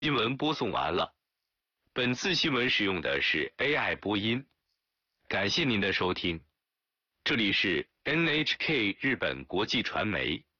新闻播送完了。本次新闻使用的是 AI 播音，感谢您的收听。这里是 NHK 日本国际传媒。